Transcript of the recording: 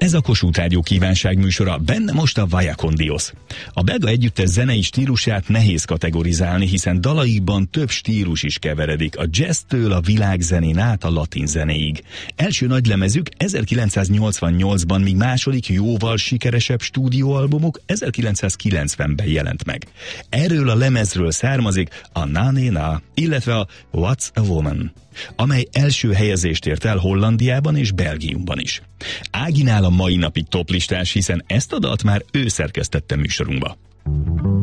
Ez a Kossuth Rádió kívánság műsora, benne most a Vaya con Dios. A belga együttes zenei stílusát nehéz kategorizálni, hiszen dalaikban több stílus is keveredik, a jazztől a világzenén át a latin zenéig. Első nagylemezük 1988-ban, míg második jóval sikeresebb stúdióalbumuk 1990-ben jelent meg. Erről a lemezről származik a Na Ne Na, illetve a What's a Woman, amely első helyezést ért el Hollandiában és Belgiumban is. Áginál a mai napig toplistás, hiszen ezt a dalt már ő szerkesztette műsorunkba.